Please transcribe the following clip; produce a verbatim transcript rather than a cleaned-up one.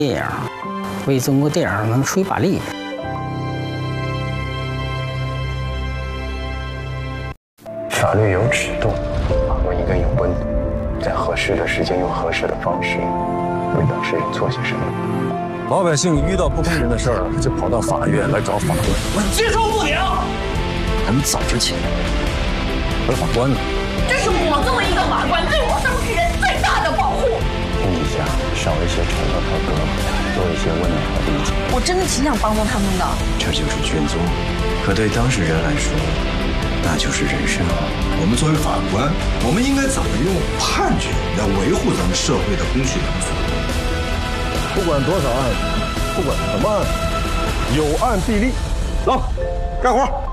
电影，为中国电影能出一把力。 法律有尺度，法官应该有温度，在合适的时间用合适的方式为当事人做些什么。 老百姓遇到不公平的事儿，就跑到法院来找法官， 我接受不了。 咱们早之前而法官呢？ 这是我作为一个法官对我当事人最大的保护。 天底下少一些惩恶和割，多一些温暖和理解。 我真的挺想帮助他们的。 这就是卷宗，可对当事人来说，那就是人生。 我们作为法官，我们应该怎么用判决来维护咱们社会的公序良俗？ 不管多少案，不管什么案，有案必立，走，干活。